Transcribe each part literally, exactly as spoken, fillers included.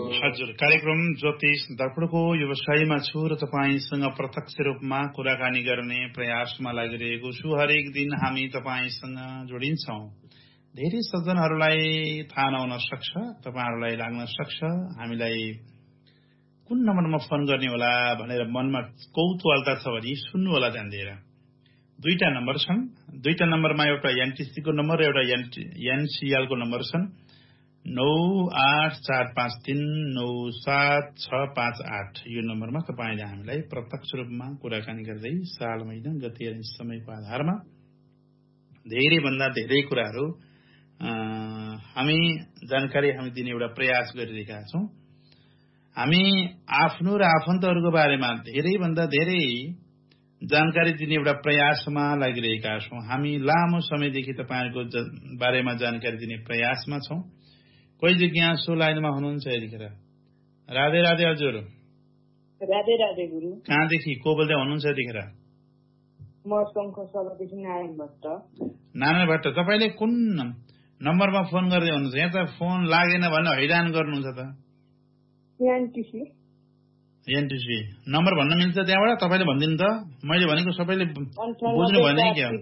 हजुर, कार्यक्रम ज्योतिष दर्पणको व्यवसायमा छु र तपाईसँग प्रत्यक्ष रूपमा कुराकानी गर्ने प्रयासमा लागिरहेको छु। हरेक दिन हामी तपाईसँग जोडिन्छौं। धेरै सज्जनहरूलाई थाहा नहुन सक्छ, तपाईहरुलाई लाग्न सक्छ हामीलाई कुन नम्बरमा फोन गर्ने होला भनेर मनमा कौतूहलता छ भने सुन्नु होला ध्यान दिएर। दुईटा नम्बर छन्। दुईटा नम्बरमा एउटा एनटीसी को नम्बर र एउटा एनसीएल को नम्बर छन्। नौ आठ चार पाँच तीन नौ सात छ पाँच आठ यो नम्बरमा तपाईले हामीलाई प्रत्यक्ष रूपमा कुराकानी गर्दै साल महिना गते र समयको आधारमा धेरै भन्दा धेरै कुराहरू हामी जानकारी हामी दिने एउटा प्रयास गरिरहेका छौं। हामी आफ्नो र आफन्तहरूको बारेमा धेरै भन्दा धेरै जानकारी दिने एउटा प्रयासमा लागिरहेका छौं। हामी लामो समयदेखि तपाईहरुको बारेमा जानकारी दिने प्रयासमा छौं। कोही जिज्ञासु लाइनमा हुनुहुन्छ यतिखेर? राधे राधे हजुर। राधे राधे गुरु। कहाँदेखि को बोल्दै हुनुहुन्छ यतिखेर? म शङ्खसभादेखि नारायण भट्ट। नारायण भट्ट, तपाईले कुन नम्बरमा फोन गर्दै हुनुहुन्छ? यहाँ त फोन लागेन भने हैरान गर्नुहुन्छ त। एनटीसी। एनटीसी नम्बर भन्न मिल्छ त्यहाँबाट? तपाईले भन्दिनु त। मैले भनेको सबैले बुझ्नु भने के हो?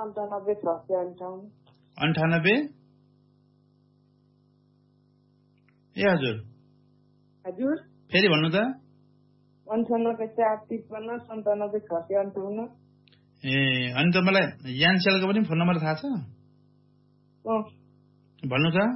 अन्ठानब्बे ए हजुर हजुर फेरि भन्नु त। अन्ठानब्बे चार त्रिपन्न सन्तानब्बे छ सय अन्ठाउन्न। ए अनि तपाईँलाई यानसेलको पनि फोन नम्बर थाहा छ? भन्नु त।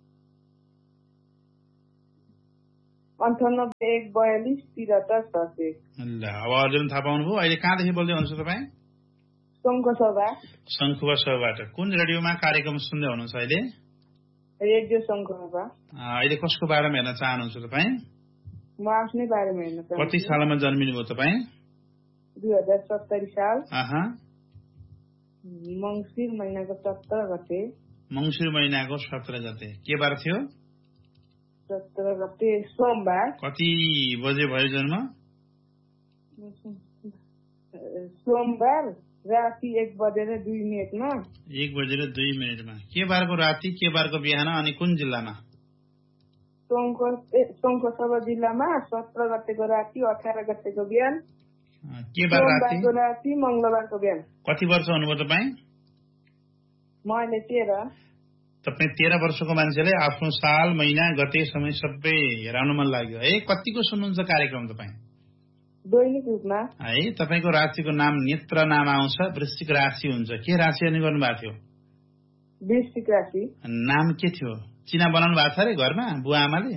अन्ठानब्बे एक बयालिस त्रिहत्तर छ सय। ल अब अरूले थाहा पाउनुभयो। अहिले कहाँदेखि बोल्दै हुनुहुन्छ तपाईँ? शङ्खसभा। शङ्खसभाबाट। कुन रेडियोमा कार्यक्रम सुन्दै हुनुहुन्छ अहिले? रेडियो शङ्खसभा। अहिले कसको बारेमा हेर्न चाहनुहुन्छ तपाईँ? म आफ्नै बारेमा हेर्न चाहन्छु। कति सालमा जन्मिनुभयो तपाईँ? दुई हजार सत्तरी साल आहा मङ्सिर महिनाको सत्र गते। मङ्सिर महिनाको सत्र गते के बार थियो? सत्र गते सोमबार। कति बजे भयो जन्म? सोमबार राति एक बजेर दुई मिनटमा। एक बजेर दुई मिनटमा। के बारको राति के बारको बिहान अनि कुन जिल्लामा? शङ्खसभा जिल्लामा सत्र गतेको राति अठार गतेको बिहान। के बार राति? राति मंगलबारको बिहान। कति वर्ष हुनुभयो तपाईँ? म अहिले तेह्र। तपाईँ तेह्र वर्षको मान्छेले आफ्नो साल महिना गते समय सबै हेराउन मन लाग्यो है। कतिको सुन्नुहुन्छ कार्यक्रम तपाईँ? दैनिक रूपमा। है तपाईको राशिको नाम नेत्र नाम आउँछ, वृश्चिक राशि हुन्छ। के राशि अनि गर्नु भएको थियो? वृश्चिक राशि। नाम के थियो? चिना बनाउनु भएको छ रे घरमा बुवा आमाले?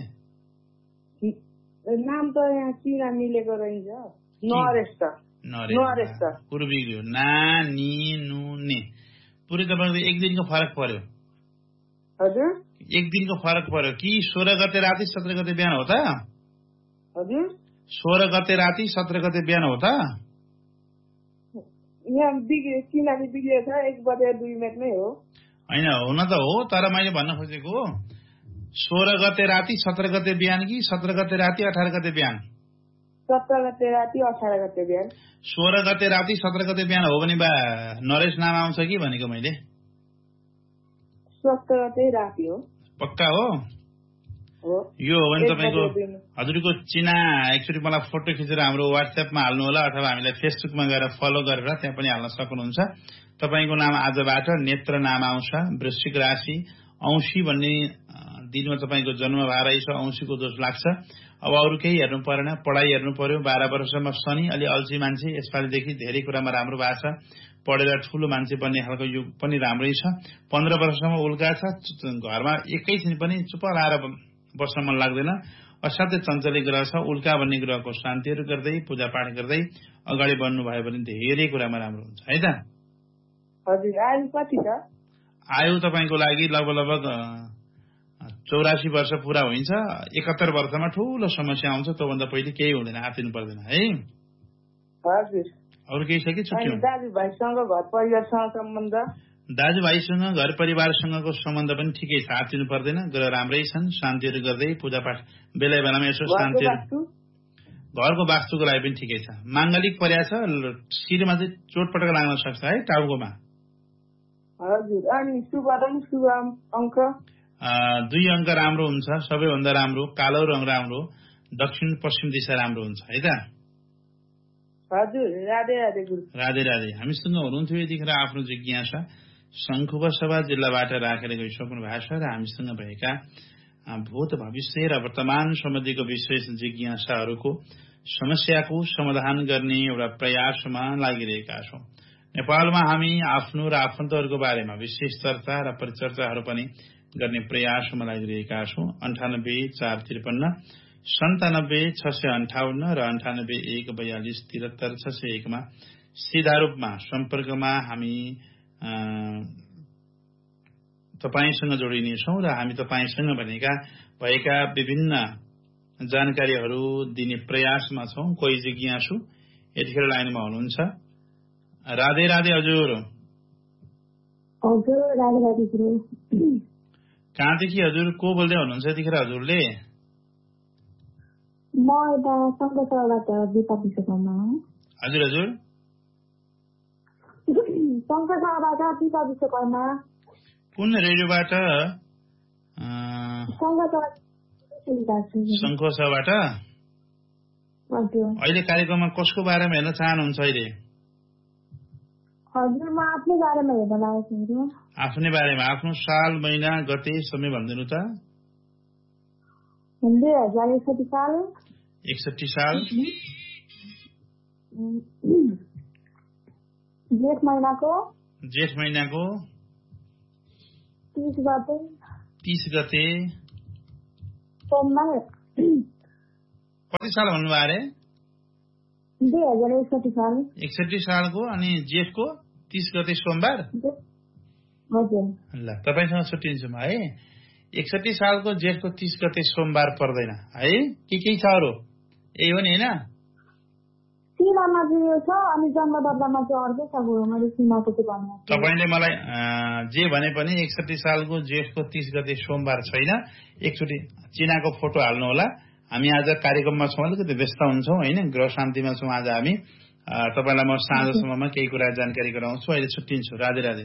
नाम त यहाँ चिना मिलेको रहेछ। नरेश त। नरेश त। पूर्वी ना नि नु ने। पुरै तपाईको एक दिनको फरक पर्यो। हजुर एक दिनको फरक पर्यो कि सोह्र गते राति सत्र गते बिहान हो त? हजुर सोह्र गते राति सत्र गते बिहान हो त? यहाँ बिग्रे किनभने बिग्रियो छ एक बजे दुई मिनट नै हो। हैन हुन त हो, तर मैले भन्न खोजेको सोह्र गते राति सत्र गते बिहान कि सत्र गते राति अठार गते बिहान? सत्र गते राति अठार गते बिहान। सोह्र गते राति सत्र गते बिहान हो भने बा नरेश नाम आउँछ कि भनेको मैले? सत्र गते राति हो। पक्का हो? यो हो भने तपाईको हजुरको चिना एकचोटि मलाई फोटो खिचेर हाम्रो व्हाट्सएपमा हाल्नु होला अथवा हामीलाई फेसबुकमा गएर फलो गरेर त्यहाँ पनि हाल्न सक्नुहुन्छ। तपाईको नाम आजबाट नेत्र नाम आउँछ, वृश्चिक राशि, औँसी भन्ने दिनमा तपाईको जन्म भएर रहेछ, औँसीको दोष लाग्छ। अब अरू केही हेर्नु परेन, पढाइ हेर्नु पर्यो। बाह्र वर्षमा शनि अलि अल्छी मान्छे, यसपालिदेखि धेरै कुरामा राम्रो भएको छ। पढेर ठूलो मान्छे बन्ने खालको युग पनि राम्रै छ। पन्ध्र वर्षसम्म उल्का छ, घरमा एकैछिन पनि चुप लाएर बस्न मन लाग्दैन। असाध्यै चञ्चली ग्रह छ। उल्का भन्ने ग्रहको शान्तिहरू गर्दै पूजापाठ गर्दै अगाडि बढ्नु भयो भने धेरै कुरामा राम्रो हुन्छ है त। हजुर आयु कति छ? आयु तपाईको लागि लगभग लगभग चौरासी वर्ष पूरा हुन्छ। एकहत्तर वर्षमा ठूलो समस्या आउँछ। त्योभन्दा पहिले केही हुँदैन, आतिनु पर्दैन है। हजुर अरू केही छ कि छुट्यो? दाजुभाइसँग घर परिवारसँग सम्बन्ध? दाजुभाइसँग घर परिवारसँगको सम्बन्ध पनि ठिकै छ, आतिनु पर्दैन। ग्रह राम्रै छन्, शान्तिहरू गर्दै पूजापाठ बेला बेलामा यसो शान्तिहरू। घरको वास्तुको लागि पनि ठिकै छ। माङ्गलिक पर्या छ, शिरमा चाहिँ चोटपटक लाग्न सक्छ है टाउकोमा। हजुर अनि शुभ शुभ अङ्क? दुई अङ्क राम्रो हुन्छ, सबैभन्दा राम्रो कालो रङ राम्रो, दक्षिण पश्चिम दिशा राम्रो हुन्छ है त। हजुर, राधे राधे गुरु। राधे राधे। हामीसँग हुनुहुन्थ्यो यतिखेर आफ्नो जिज्ञासा शङ्खुवासभा जिल्लाबाट राखेर गइसक्नु भएको छ र हामीसँग भएका भूत भविष्य र वर्तमान सम्बन्धीको विशेष जिज्ञासाहरूको समस्याको समाधान गर्ने एउटा प्रयासमा लागिरहेका छौं। नेपालमा हामी आफ्नो र आफन्तहरूको बारेमा विशेष चर्चा र परिचर्चाहरू पनि गर्ने प्रयासमा लागिरहेका छौं। अन्ठानब्बे चार त्रिपन्न सन्तानब्बे छ सय अन्ठाउन्न र अन्ठानब्बे एक बयालिस तिहत्तर छ सय एकमा सीधा रूपमा सम्पर्कमा हामी तपाईसँग जोडिनेछौं र हामी तपाईसँग भनेका भएका विभिन्न जानकारीहरू दिने प्रयासमा छौं। कोही जिज्ञासु यतिखेर लाइनमा हुनुहुन्छ। राधे राधे हजुर। हजुर, राधे राधे गुरु। कहाँदेखि हजुर को बोल्दै हुनुहुन्छ यतिखेर हजुरले? म यता शङ्खसभाबाट दिपा विश्वकर्मा हो। हजुर हजुर, शङ्खसभाबाट दिपा विश्वकर्मा। कुन रेडियोबाट? शङ्खसभाबाट। अहिले कार्यक्रममा कसको बारेमा हेर्न चाहनुहुन्छ अहिले? हजुर, म आफ्नै बारेमा हेर्न लागेको छु। आफ्नै बारेमा? आफ्नो साल महिना गते समय भनिदिनु त। दुई हजार एकसठी साल। एकसठी साल जेठ महिनाको जेठ महिनाको तीस गते तीस गते सोमबार। कति साल भन्नुभयो अरे? दुई हजार एकसठी साल। एकसठी सालको अनि जेठको तीस गते सोमबार। हजुर। ल, तपाईँसँग छुट्टिन्छु म है। एकसठी सालको जेठको तीस गते सोमबार पर्दैन है? के केही छ अरू? यही हो नि होइन? सीमामा चाहिँ छ अनि जन्मदत्तामा चाहिँ अर्कै छ गुरु। मैले सीमाको चाहिँ भन्नु। तपाईँले मलाई जे भने पनि एकसठी सालको जेठको तीस गते सोमबार छैन। एकचोटि चिनाको फोटो हाल्नु होला। हामी आज कार्यक्रममा छौँ, अलिकति व्यस्त हुन्छौँ होइन, ग्रह शान्तिमा छौँ आज हामी। तपाईँलाई म साँझसम्ममा केही कुरा जानकारी गराउँछु। अहिले छुट्टिन्छु। राधे राधे।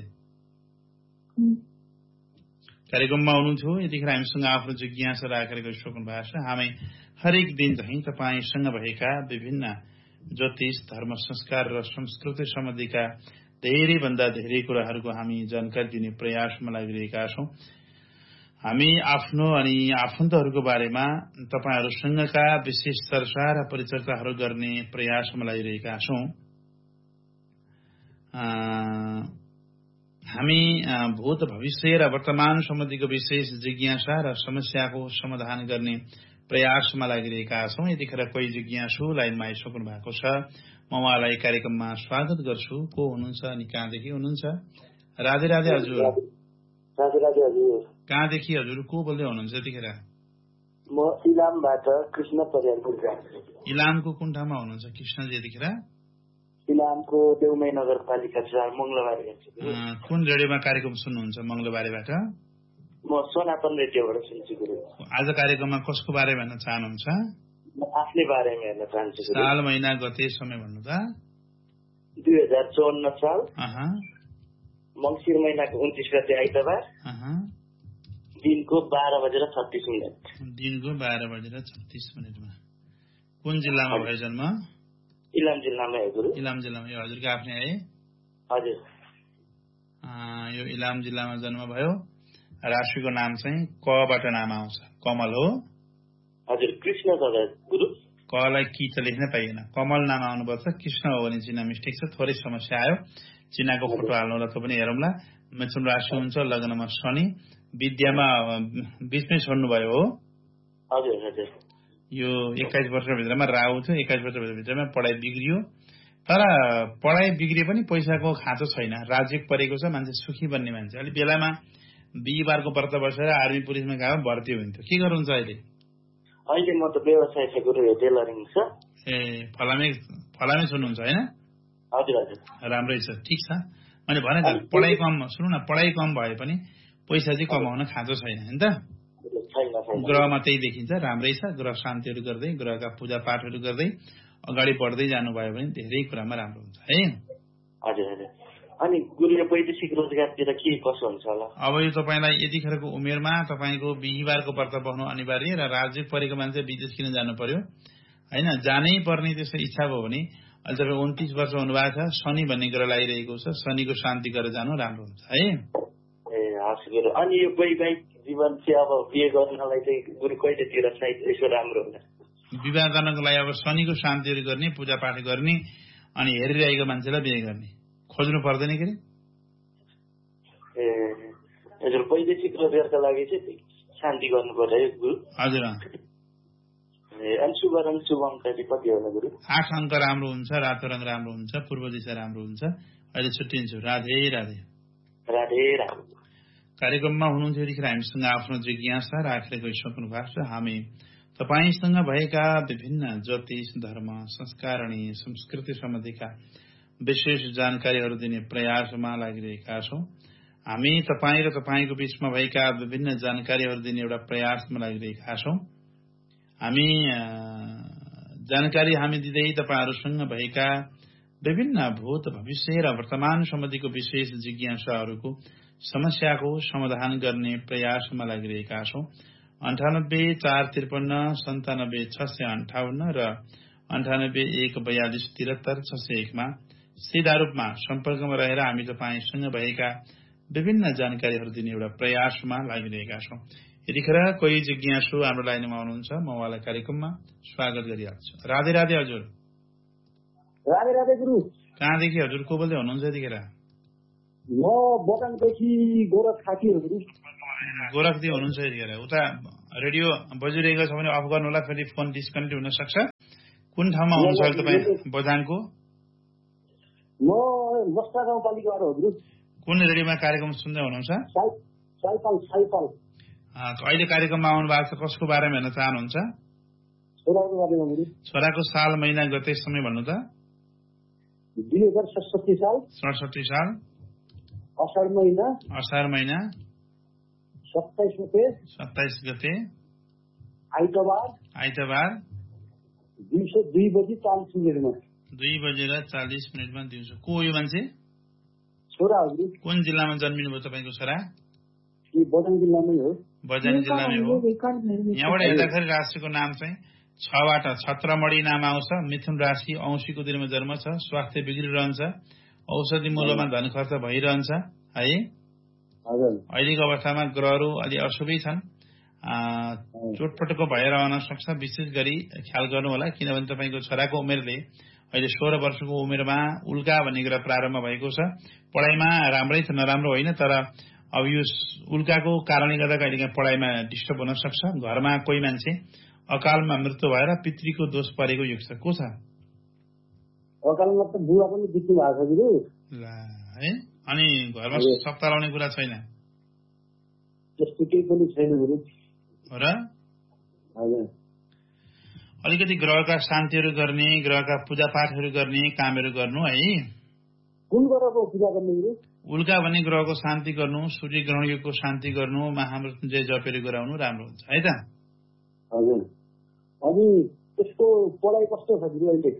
कार्यक्रममा हुनुहुन्थ्यो यतिखेर हामीसँग आफ्नो जिज्ञासा राखेर गइसक्नु भएको छ। हामी हरेक दिन चाहिँ तपाईँसँग भएका विभिन्न ज्योतिष, धर्म, संस्कार र संस्कृति सम्बन्धीका धेरैभन्दा धेरै कुराहरूको हामी जानकारी दिने प्रयासमा लागिरहेका छौँ। हामी आफ्नो अनि आफन्तहरूको बारेमा तपाईँहरूसँगका विशेष चर्चा र परिचर्चाहरू गर्ने प्रयासमा लागिरहेका छौँ। हामी भूत भविष्य र वर्तमान सम्बन्धीको विशेष जिज्ञासा र समस्याको समाधान गर्ने प्रयासमा लागिरहेका छौँ। यतिखेर कोही जिज्ञासु लाइनमा आइसक्नु भएको छ। म उहाँलाई कार्यक्रममा स्वागत गर्छु। को हुनुहुन्छ अनि कहाँदेखि हुनुहुन्छ? राधे राधे हजुर। राधे राधे हजुर। कहाँदेखि हजुर को बोल्दै हुनुहुन्छ यतिखेर? म इलामबाट कृष्ण परियार बोलिरहेको छु। इलामको कुन ठाउँमा हुनुहुन्छ कृष्णजी यतिखेर? इलामको देउमै नगरपालिका चार मङ्गलबारी। कुन रेडियोमा कार्यक्रम सुन्नुहुन्छ मङ्गलबारीबाट? म सनातन रेडियोबाट सुन्छु गुरु। आज कार्यक्रममा कसको बारेमा हेर्न चाहनुहुन्छ? म आफ्नै बारेमा हेर्न चाहन्छु। साल महिना गते समय भन्नु त? दुई हजार चौन्न साल अहा मङ्सिर महिनाको उन्तिस गते आइतबार दिनको बाह्र बजेर छत्तिस मिनट। दिनको बाह्र बजेर छत्तिस मिनटमा। कुन जिल्लामा भयो जन्म? इलाम जिल्लामा हो गुरु। इलाम जिल्लामा। यो हजुरको आफ्नै है? हजुर। यो इलाम जिल्लामा जन्म भयो। राशिको नाम चाहिँ कबाट नाम आउँछ? कमल हो? हजुर। कृष्ण गुरु। कलाई कि त लेख्न पाइएन, कमल नाम आउनुपर्छ। कृष्ण हो भने चिना मिस्टेक छ, थोरै समस्या आयो। चिनाको फोटो हाल्नु होला, त्यो पनि हेरौँला। मिथुन राशि हुन्छ, लग्नमा शनि, विद्यामा बिचमै छोड्नुभयो हो? हजुर हजुर। यो एक्काइस वर्षभित्रमा राहु थियो, एक्काइस वर्षभित्रमा पढाइ बिग्रियो। तर पढाइ बिग्रिए पनि पैसाको खाँचो छैन, राज्य परेको छ, मान्छे सुखी बन्ने मान्छे। अलि बेलामा बिहिबारको व्रत बसेर आर्मी पुलिसमा गएर भर्ती हुन्थ्यो। के गर्नुहुन्छ अहिले? अहिले म त व्यवसाय छ गुरु, टेलरिङ छ। ए फलामे फलामे सुन्नुहुन्छ होइन? हजुर हजुर। राम्रै छ, ठिक छ। मैले भने त पढाइ कम, सुन्नु न, पढाइ कम भए पनि पैसा चाहिँ कमाउन खाँचो छैन होइन त? ग्रहमा त्यही देखिन्छ, राम्रै छ। ग्रह शान्तिहरू गर्दै, ग्रहका पूजा पाठहरू गर्दै अगाडि बढ्दै जानुभयो भने धेरै कुरामा राम्रो हुन्छ है। हजुर हजुर। अनि गुरुले वैदेशिक रोजगारतिर के कसो हुन्छ होला? अब यो तपाईँलाई यतिखेरको उमेरमा तपाईँको बिहिबारको व्रत बस्नु अनिवार्य र राज्य परेको मान्छे विदेश किन जानु पर्यो होइन, जानै पर्ने त्यसो इच्छा भयो भने अहिले तपाईँ उन्तिस वर्ष हुनुभएको छ, शनि भन्ने ग्रह लागिरहेको छ, शनिको शान्ति गरेर जानु राम्रो हुन्छ है। ए हस् गुरु। अनि यो वैवाहिक जीवन चाहिँ अब बिहे गर्नलाई चाहिँ गुरु कहिलेतिर चाहिँ यसो राम्रो हुन्छ? विवाह गर्नको लागि अब शनिको शान्तिहरू गर्ने, पूजापाठ गर्ने अनि हेरिरहेको मान्छेलाई बिहे गर्ने, खोज्नु पर्दैन के अरे? ए हजुर, वैदेशिक रोजगारका लागि चाहिँ शान्ति गर्नु पर्यो है गुरु? हजुर। अनि शुभ रङ शुभ अङ्क चाहिँ कति होला गुरु? आठ अङ्क राम्रो हुन्छ, रातो रङ राम्रो हुन्छ, पूर्व दिशा राम्रो हुन्छ। अहिले छुट्टिन्छु। राधे राधे। राधे राधे। कार्यक्रममा हुनुहुन्थ्यो यतिखेर हामीसँग आफ्नो जिज्ञासा राखेर गइसक्नु भएको छ। हामी तपाईसँग भएका विभिन्न ज्योतिष, धर्म, संस्कारणी, संस्कृति सम्बन्धीका विशेष जानकारीहरू दिने प्रयासमा लागिरहेका छौँ। हामी तपाईँ र तपाईँको बीचमा भएका विभिन्न जानकारीहरू दिने एउटा प्रयासमा लागिरहेका छौँ। हामी जानकारी हामी दिँदै तपाईहरूसँग भएका विभिन्न भूत, भविष्य र वर्तमान सम्बन्धीको विशेष जिज्ञासाहरूको समस्याको समाधान गर्ने प्रयासमा लागिरहेका छौँ। अन्ठानब्बे चार त्रिपन्न सन्तानब्बे छ सय अन्ठाउन्न र अन्ठानब्बे एक बयालिस तिहत्तर छ सय एकमा सीधा रूपमा सम्पर्कमा रहेर हामी तपाईसँग भएका विभिन्न जानकारीहरू दिने एउटा प्रयासमा लागिरहेका छौँ। यतिखेर कोही जिज्ञासु हाम्रो लाइनमा आउनुहुन्छ, म उहाँलाई कार्यक्रममा स्वागत गरिहाल्छु। राधे राधे हजुर। राधे राधे गुरु। कहाँदेखि हजुर को बोल्दै हुनुहुन्छ यतिखेर? म बगानदेखि गोरख खाकी हजुर। गोरखदी हुनुहुन्छ यतिखेर। उता रेडियो बजिरहेको छ भने अफ गर्नु होला, फेरि फोन डिस्कनेक्ट हुन सक्छ। कुन ठाउँमा हुनुहुन्छ अहिले तपाईँ बजानको? म मस्ता गाउँपालिकाबाट हजुर। कुन रेडियोमा कार्यक्रम सुन्दै हुनुहुन्छ? साइपल साइपल। अहिले कार्यक्रममा आउनु भएको छ, कसको बारेमा हेर्न चाहनुहुन्छ? छोराको बारेमा हजुर। छोराको साल, महिना, गते, समय भन्नु त? दुई हजार सडसठी साल। सडसठी साल। असार महिना। असार महिना। सत्ताइस गते। सत्ताइस गते। आइतबार। आइतबार। दिउँसो दुई बजी चालिस मिनटमा। दुई बजेर चालिस मिनटमा दिउँसो। को यो मान्छे? छोरा हजुर। कुन जिल्लामा जन्मिनु भयो तपाईँको छोरा? बझाङ जिल्लामै हो। बझाङ जिल्लामै हो। यहाँबाट हेर्दाखेरि राशिको नाम चाहिँ छबाट छत्रमणी नाम आउँछ। मिथुन राशि, औँसीको दिनमा जन्म छ। स्वास्थ्य बिग्रिरहन्छ, औषधि मूल्यमा धन खर्च भइरहन्छ है। अहिलेको अवस्थामा ग्रहहरू अलि अशुभै छन्, चोटपटको भएर आउन सक्छ। विशेष गरी ख्याल गर्नु होला, किनभने तपाईँको छोराको उमेरले अहिले सोह्र वर्षको उमेरमा उल्का भन्ने कुरा प्रारम्भ भएको छ। पढाइमा राम्रै छ, नराम्रो होइन, तर अब यो उल्काको कारणले गर्दा कहिलेकाहीँ पढाइमा डिस्टर्ब हुन सक्छ। घरमा कोही मान्छे अकालमा मृत्यु भएर पितृको दोष परेको युग छ। को छ? अकालमा त बुवा पनि बित्नु भएको छ गुरु। ल है। अनि घरमा सप्ताह लाउने कुरा छैन? त्यस्तो केही पनि छैन गुरु। हो र? हजुर। अलिकति ग्रहका शान्तिहरू गर्ने, ग्रहका पूजापाठहरू गर्ने कामहरू गर्नु है। कुन ग्रहको पूजा गर्ने गुरु? उल्का भन्ने ग्रहको शान्ति गर्नु, सूर्य ग्रहण योगको शान्ति गर्नु, महामृत्युञ्जय जपहरू गराउनु राम्रो हुन्छ है त। हजुर। अनि त्यसको पढाइ कस्तो छ गुरु अहिले?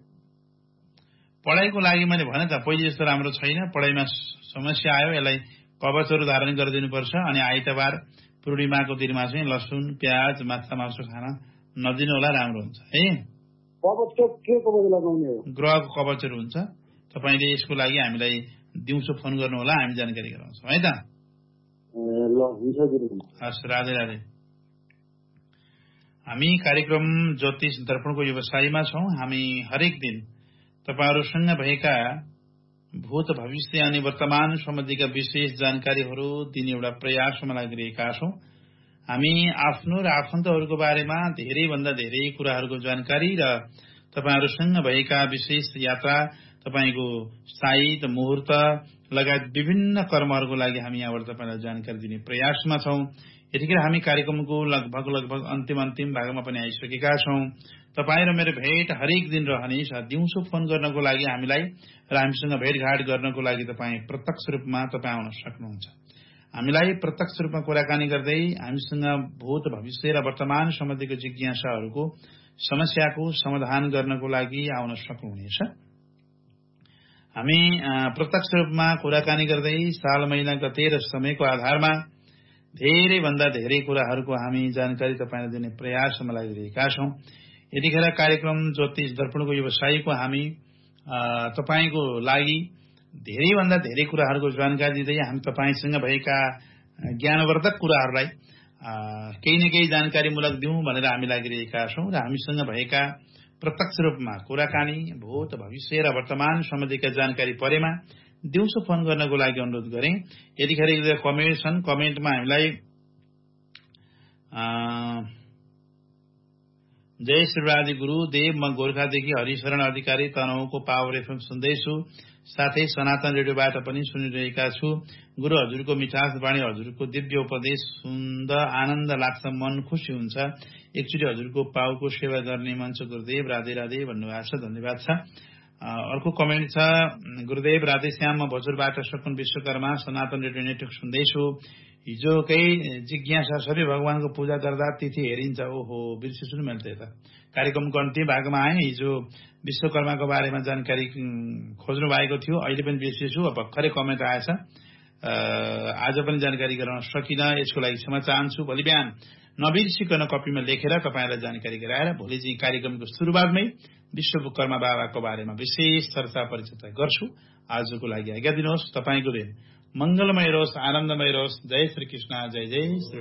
पढाइको लागि मैले भने त पहिले जस्तो राम्रो छैन। पढाइमा समस्या आयो, यसलाई कवचहरू धारण गरिदिनुपर्छ। अनि आइतबार पूर्णिमाको दिनमा चाहिँ लसुन, प्याज, माछा मासु खान नदिनु होला, राम्रो हुन्छ है। कवच के कवच लगाउने हो? ग्रहको कवचहरू हुन्छ। तपाईँले यसको लागि हामीलाई दिउँसो फोन गर्नु होला, हामी जानकारी गराउँछौँ है त। ल हुन्छ गुरु। हस्, राधे राधे। हामी कार्यक्रम ज्योतिष दर्पणको व्यवसायमा छौँ। हामी हरेक दिन तपाईहरूसँग भएका भूत, भविष्य अनि वर्तमान सम्बन्धीका विशेष जानकारीहरू दिने एउटा प्रयासमा लागिरहेका छौँ। हामी आफ्नो र आफन्तहरूको बारेमा धेरैभन्दा धेरै कुराहरूको जानकारी र तपाईहरूसँग भएका विशेष यात्रा, तपाईँको साइत, मुहुर्त लगायत विभिन्न कर्महरूको लागि हामी यहाँबाट तपाईँलाई जानकारी दिने प्रयासमा छौँ। यतिखेर हामी कार्यक्रमको लगभग लगभग अन्तिम अन्तिम भागमा पनि आइसकेका छौँ। तपाईँ र मेरो भेट हरेक दिन रहनेछ। दिउँसो फोन गर्नको लागि हामीलाई र हामीसँग भेटघाट गर्नको लागि तपाईँ प्रत्यक्ष रूपमा तपाईँ आउन सक्नुहुन्छ। हामीलाई प्रत्यक्ष रूपमा कुराकानी गर्दै हामीसँग भूत, भविष्य र वर्तमान सम्बन्धीको जिज्ञासाहरूको समस्याको समाधान गर्नको लागि आउन सक्नुहुनेछ। हामी प्रत्यक्ष रूपमा कुराकानी गर्दै साल महिना गते र समयको आधारमा धेरै भन्दा धेरै कुराहरूको हामी जानकारी तपाईलाई दिने प्रयासमा लागिरहेका छौं। यतिखेर कार्यक्रम ज्योतिष दर्पणको व्यवसायीको हामी तपाईको लागि धेरै भन्दा धेरै कुराहरूको जानकारी दिँदै हामी तपाईसँग भएका ज्ञानवर्धक कुराहरूलाई केही न केही जानकारीमूलक दिउँ भनेर हामी लागिरहेका छौं र हामीसँग भएका प्रत्यक्ष रूपमा कुराकानी भूत भविष्य र वर्तमान सम्बन्धीका जानकारी परेमा दिउँसो फोन गर्नको लागि अनुरोध गरेँ। यतिखेर कमेन्ट छन्, कमेन्टमा हामीलाई जय श्री राधे गुरुदेव, म गोर्खादेखि हरिशरण अधिकारी तनहुको पावर एफएम सुन्दैछु, साथै सनातन रेडियोबाट पनि सुनिरहेका छु। गुरु हजुरको मिठास वाणी, हजुरको दिव्य उपदेश सुन्दा आनन्द लाग्छ, मन खुसी हुन्छ। एकचोटि हजुरको पाउको सेवा गर्ने मन छ गुरुदेव, राधे राधे भन्नुभएको छ, धन्यवाद छ। अर्को कमेन्ट छ, गुरुदेव राधे श्याम, म भोजपुरबाट सकुन विश्वकर्मा सनातन रेडियो नेटवर्क सुन्दैछु। हिजोकै जिज्ञासा सबै भगवानको पूजा गर्दा तिथि हेरिन्छ। ओहो बिर्सेछु नि मैले त कार्यक्रमको अन्तिम भागमा आएँ, हिजो विश्वकर्माको बारेमा जानकारी खोज्नु भएको थियो, अहिले पनि बिर्सेछु। भर्खरै कमेन्ट आएछ, आज पनि जानकारी गराउन सकिनँ, यसको लागि क्षमा चाहन्छु। भोलि बिहान नबिर्सिकन कपीमा लेखेर तपाईलाई जानकारी गराएर भोलि चाहिँ कार्यक्रमको सुरुवातमै विश्वकर्मा बाबाको बारेमा विशेष चर्चा परिचर्चा गर्छु। आजको लागि आज्ञा दिनुहोस्, तपाईको दिन मंगलमय रहोस्, आनन्दमय रहोस्। जय श्री कृष्ण, जय जय श्री